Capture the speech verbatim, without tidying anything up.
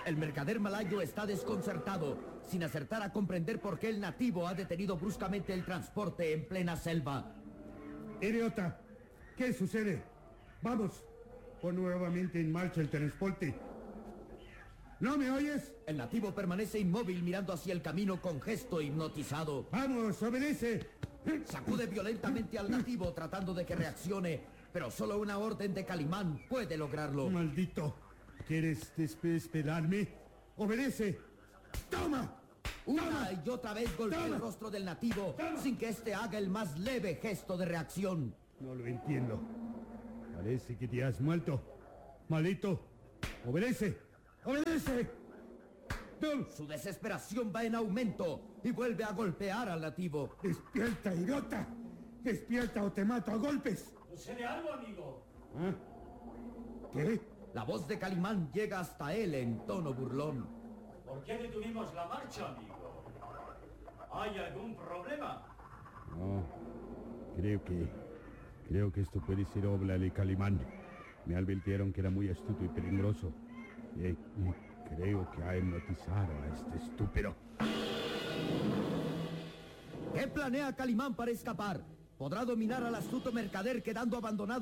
El mercader malayo está desconcertado, sin acertar a comprender por qué el nativo ha detenido bruscamente el transporte en plena selva. Idiota, ¿qué sucede? Vamos, pon nuevamente en marcha el transporte. ¿No me oyes? El nativo permanece inmóvil mirando hacia el camino con gesto hipnotizado. ¡Vamos, obedece! Sacude violentamente al nativo tratando de que reaccione, pero solo una orden de Calimán puede lograrlo. ¡Maldito! ¿Quieres desesperarme? ¡Obedece! ¡Toma! Una y otra vez golpea ¡Toma! el rostro del nativo ¡Toma! sin que éste haga el más leve gesto de reacción. No lo entiendo. Parece que te has muerto. ¡Maldito! ¡Obedece! ¡Obedece! ¡No! Su desesperación va en aumento y vuelve a golpear al nativo. ¡Despierta, idiota! ¡Despierta o te mato a golpes! ¿Sucede algo, amigo? ¿Ah? ¿Qué? La voz de Calimán llega hasta él en tono burlón. ¿Por qué detuvimos la marcha, amigo? ¿Hay algún problema? No, creo que... Creo que esto puede ser obra de Calimán. Me advirtieron que era muy astuto y peligroso. Y, y creo que ha hipnotizado a este estúpido. ¿Qué planea Calimán para escapar? ¿Podrá dominar al astuto mercader quedando abandonado